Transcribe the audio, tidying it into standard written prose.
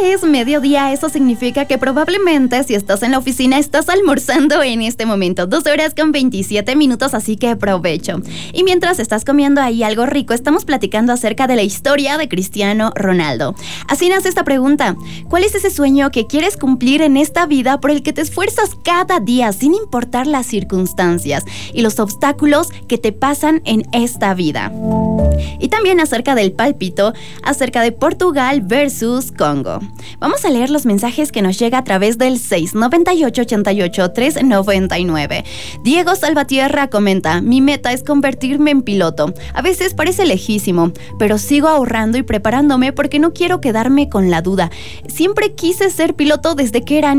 que es mediodía, eso significa que probablemente si estás en la oficina estás almorzando en este momento. 2:27, así que provecho. Y mientras estás comiendo ahí algo rico, estamos platicando acerca de la historia de Cristiano Ronaldo. Así nace esta pregunta: ¿cuál es ese sueño que quieres cumplir en esta vida por el que te esfuerzas cada día sin importar las circunstancias y los obstáculos que te pasan en esta vida? Y también acerca del pálpito, acerca de Portugal versus Congo. Vamos a leer los mensajes que nos llega a través del 698-88-399. Diego Salvatierra comenta: mi meta es convertirme en piloto. A veces parece lejísimo, pero sigo ahorrando y preparándome porque no quiero quedarme con la duda. Siempre quise ser piloto desde que era